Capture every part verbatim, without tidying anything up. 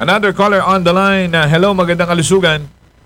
Another caller on the line. Uh, hello, magandang kalusugan.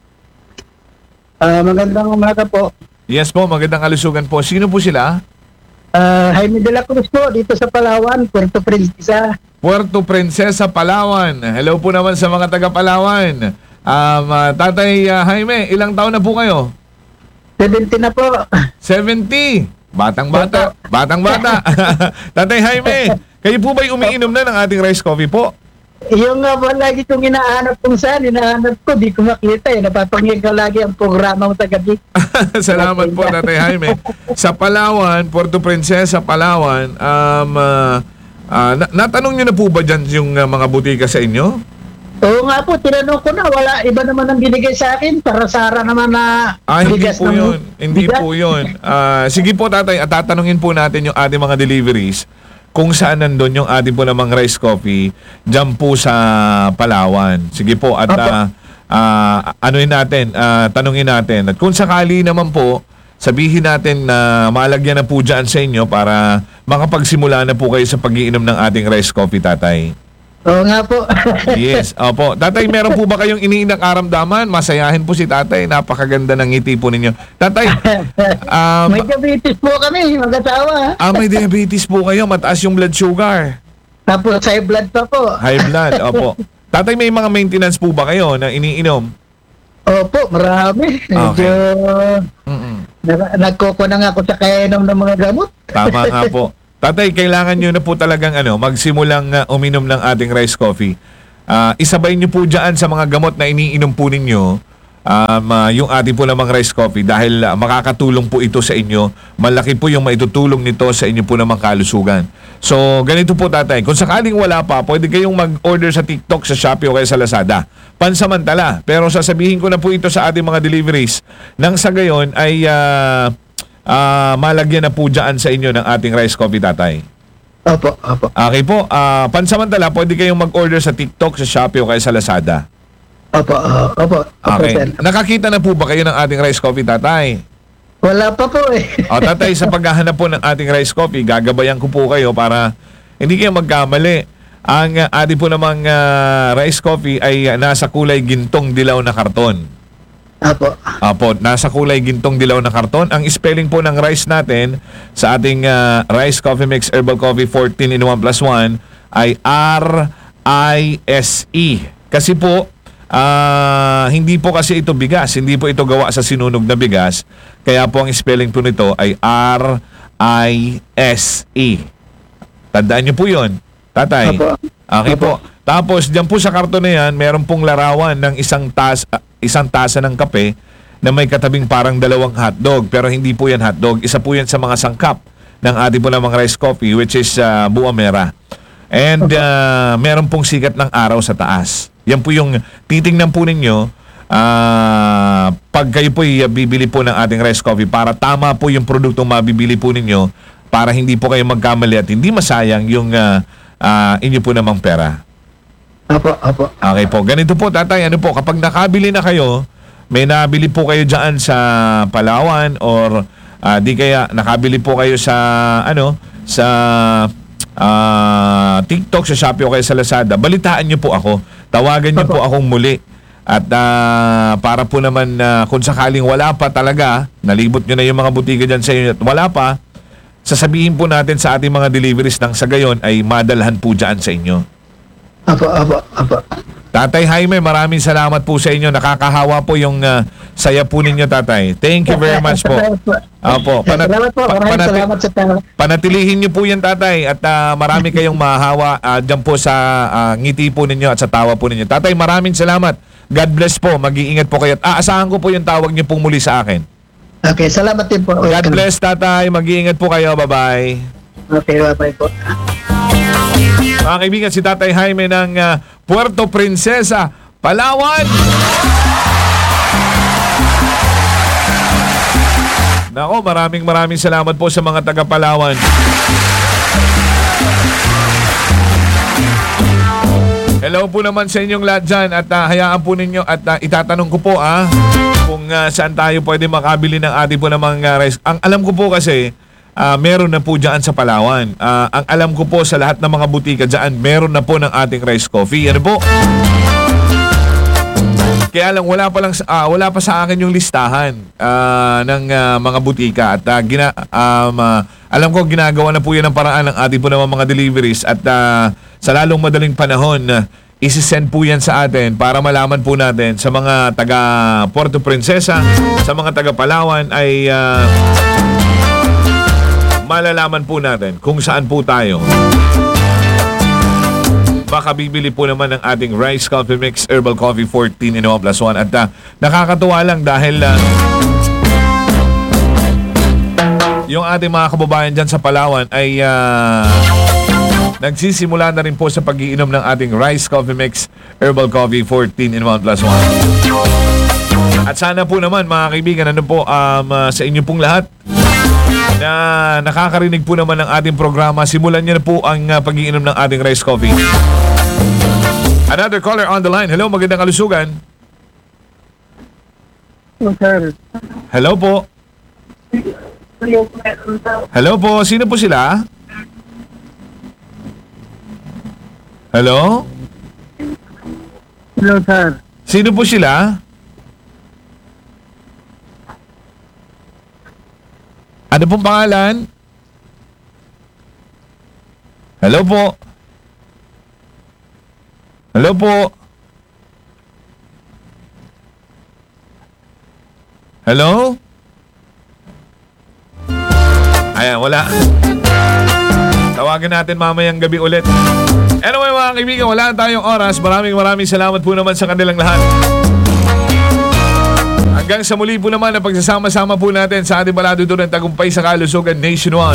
Ah, magandang umaga po. Yes po, magandang kalusugan po. Sino po sila? Ah, Jaime de la Cruz po, dito sa Palawan, Puerto Princesa. Puerto Princesa, Palawan. Hello po naman sa mga taga Palawan. Um, uh, Tatay uh, Jaime, ilang taon na po kayo? seventy na po. seventy. Batang-bata. Batang-bata. Tatay Jaime, kayo po ba'y umiinom na ng ating rice coffee po? Yung nga po lagi kong hinahanap kung saan, hinahanap ko, di ko makita eh. Napapangin ko lagi ang programa mo sa gabi. Salamat po, Tatay Jaime. Sa Palawan, Puerto Princesa, Palawan, um, uh, uh, na- natanong niyo na po ba dyan yung uh, mga butika sa inyo? Oo nga po, tinanong ko na, wala, iba naman ang binigay sa akin, para Sara naman na Ah, hindi bigas po ng- yun. Hindi bigas. po yun. Ah, sige po, Tatay, at tatanungin po natin yung ating mga deliveries kung saan nandun yung ating po namang rice coffee dyan po sa Palawan. Sige po, at Opo. uh, uh, anuin natin, ah, tanungin natin. At kung sakali naman po, sabihin natin na malagyan na po dyan sa inyo para makapagsimula na po kayo sa pag-iinom ng ating rice coffee, Tatay. Oo nga po. Yes, opo. Tatay, meron po ba kayong iniinang karamdaman? Masayahin po si Tatay. Napakaganda ng ngiti po ninyo. Tatay, um, May diabetes po kami, mag-asawa. ah, may diabetes po kayo. Mataas yung blood sugar. Tapos high blood pa po. High blood, opo. Tatay, may mga maintenance po ba kayo na iniinom? Opo, marami. Medyo Mm-mm. na- nagkoko na nga ako sa kainom ng mga gamot. Tama nga po. Tatay, kailangan nyo na po talagang ano, magsimulang uh, uminom ng ating rice coffee. Ah, isabay nyo po dyan sa mga gamot na iniinom po ninyo um, ah, yung ating po namang rice coffee dahil ah, makakatulong po ito sa inyo. Malaki po yung maitutulong nito sa inyo po namang kalusugan. So, ganito po, Tatay. Kung sakaling wala pa, pwede kayong mag-order sa TikTok, sa Shopee o kaya sa Lazada. Pansamantala. Pero sasabihin ko na po ito sa ating mga deliveries nang sa gayon ay ah, ah, malagyan na po dyan sa inyo ng ating rice coffee, Tatay. Opo, opo. Okay po. ah, pansamantala, pwede kayong mag-order sa TikTok, sa Shopee o kaya sa Lazada. Opo, uh, opo. Opo, sir. Okay. Nakakita na po ba kayo ng ating rice coffee, Tatay? Wala pa po eh. O, Tatay, sa paghahanap po ng ating rice coffee, gagabayan ko po kayo para hindi kayo magkamali. Ang uh, ating po namang uh, rice coffee ay uh, nasa kulay gintong dilaw na karton. Opo. Apo, nasa kulay gintong dilaw na karton. Ang spelling po ng rice natin sa ating uh, Rice Coffee Mix Herbal Coffee fourteen in one plus one ay R I S E. Kasi po, uh, hindi po kasi ito bigas. Hindi po ito gawa sa sinunog na bigas. Kaya po ang spelling po nito ay R I S E. Tandaan niyo po yun, Tatay. Opo. Okay Opo. po. Tapos, diyan po sa karton na yan, meron pong larawan ng isang tas ah, isang tasa ng kape na may katabing parang dalawang hotdog. Pero hindi po yan hotdog. Isa po yan sa mga sangkap ng ating po namang rice coffee, which is uh, buwa mera. And uh, meron pong sikat ng araw sa taas. Yan po yung titingnan po ninyo uh, pag kayo po bibili po ng ating rice coffee para tama po yung produktong mabibili po ninyo para hindi po kayo magkamali at hindi masayang yung uh, uh, inyo po namang pera. Opo, opo. Okay po. Ganito po, Tatay. Ano po, kapag nakabili na kayo, may nabili po kayo dyan sa Palawan or ah, di kaya nakabili po kayo sa ano sa ah, TikTok, sa Shopee o kaya sa Lazada, balitaan niyo po ako. Tawagan niyo po akong muli. At ah, para po naman ah, kung sakaling wala pa talaga, nalibot niyo na yung mga butika dyan sa inyo at wala pa, sasabihin po natin sa ating mga deliveries nang sa gayon ay madalhan po dyan sa inyo. Opo, opo, opo. Tatay Jaime, maraming salamat po sa inyo. Nakakahawa po yung uh, saya po ninyo, Tatay. Thank you very much po. Opo. Panat- Salamat po. pa- Maraming panati- salamat sa tao. Panatilihin niyo po yan, Tatay. At uh, marami kayong mahahawa uh, dyan po sa uh, ngiti po ninyo at sa tawa po ninyo. Tatay, maraming salamat. God bless po. Mag-iingat po kayo. At aasahan ko po yung tawag niyo pong muli sa akin. Okay, salamat din po. God bless, Tatay. Mag-iingat po kayo. Bye-bye. Okay, bye-bye po. Mga kaibigan, si Tatay Jaime ng uh, Puerto Princesa, Palawan. Nako, maraming maraming salamat po sa mga taga Palawan. Hello po naman sa inyong lahat dyan at uh, hayaan po ninyo at uh, itatanong ko po ah, kung uh, saan tayo pwede makabili ng ating po namang uh, rice. Ang alam ko po kasi ah, meron na po dyan sa Palawan. Ah, ang alam ko po sa lahat ng mga butika dyan, meron na po ng ating rice coffee. Ano po? Kaya lang wala pa lang sa- ah, wala pa sa akin yung listahan ah, ng ah, mga butika at ah, gina, um, ah, alam ko ginagawa na po yan ang paraan ng ating po naman mga deliveries at ah, sa lalong madaling panahon uh, isi-send po yan sa atin para malaman po natin sa mga taga Puerto Princesa, sa mga taga Palawan ay ah, malalaman po natin kung saan po tayo baka bibili po naman ng ating Rice Coffee Mix Herbal Coffee fourteen in one plus one. At uh, nakakatuwa lang dahil uh, yung ating mga kababayan dyan sa Palawan ay uh, nagsisimula na rin po sa pag-iinom ng ating Rice Coffee Mix Herbal Coffee fourteen in one plus one. At sana po naman mga kaibigan, ano po um, uh, sa inyo pong lahat na nakakarinig po naman ng ating programa, simulan niyo na po ang uh, pag-iinom ng ating rice coffee. Another caller on the line. Hello, magandang kalusugan. Oh, sir. Hello po. Hello po, sino po sila? Hello? Hello, sir. Sino po sila? Ano pong pangalan? Hello po. Hello po. Hello? Ayan, wala. Tawagan natin mamayang gabi ulit. Anyway mga kaibigan, wala tayong oras. Maraming maraming salamat po naman sa kanilang lahat. Hanggang sa muli po naman ang pagsasama-sama po natin sa ating balado doon ng tagumpay sa kalusugan nationwide.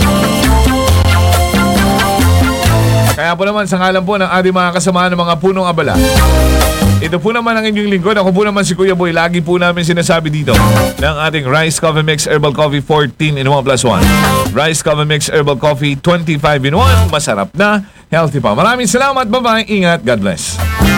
Kaya po naman sa ngalan po ng ating mga kasamahan ng mga punong abala, ito po naman ang inyong lingkod. Ako po naman si Kuya Boy. Lagi po namin sinasabi dito ng ating Rice Coffee Mix Herbal Coffee fourteen in one plus one. Rice Coffee Mix Herbal Coffee twenty-five in one. Masarap na, healthy pa. Maraming salamat. Bye-bye. Ingat. God bless.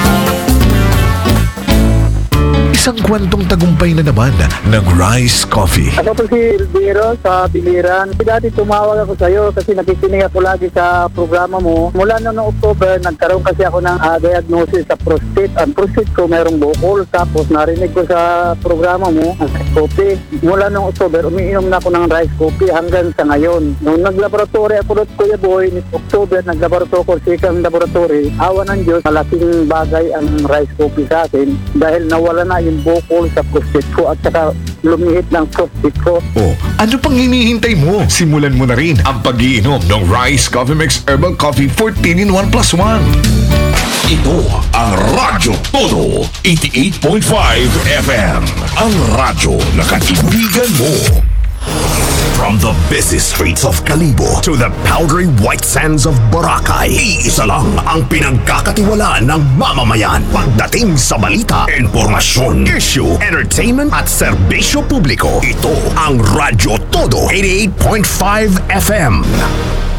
Isang kwentong tagumpay na naman ng Rice Coffee. Ako po si Elviro sa Biliran. Dati tumawag ako sa iyo kasi nakikinig ako lagi sa programa mo. Mula noong October, nagkaroon kasi ako ng uh, diagnosis sa prostate. Ang prostate ko mayroong bukol. Tapos narinig ko sa programa mo, ang rice coffee. Mula noong October, umiinom na ako ng rice coffee hanggang sa ngayon. Nung naglaboratory ako doon, Kuya Boy, ni October, naglaboratory ko sa isang laboratory. Awa ng Diyos, malaking bagay ang rice coffee sa akin dahil nawala na yung bukol sa prostate ko at saka lumihit ng prostate ko. Oh, ano pang hinihintay mo? Simulan mo na rin ang pag-iinom ng Rice Coffee Mix Herbal Coffee fourteen in one plus one. Ito ang Radyo Todo eighty-eight point five F M. Ang radyo na kaibigan mo. From the busy streets of Kalibo to the powdery white sands of Boracay, iisa lang ang pinagkakatiwalaan ng mamamayan pagdating sa balita, informasyon, issue, entertainment at serbisyo publiko. Ito ang Radyo Todo eighty-eight point five F M.